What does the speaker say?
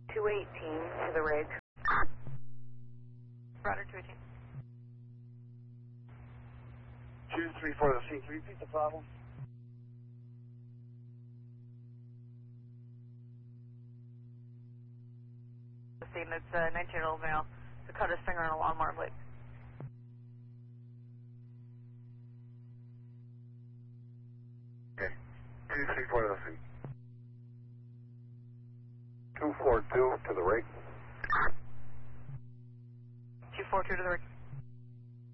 218 to the rig. Roger, 218. 234 to the scene. Can you repeat the problem? The scene, it's a 19-year-old male who cut his finger on a lawnmower blade. Okay. 234 to the scene. 242 to the rig. 242 to the rig.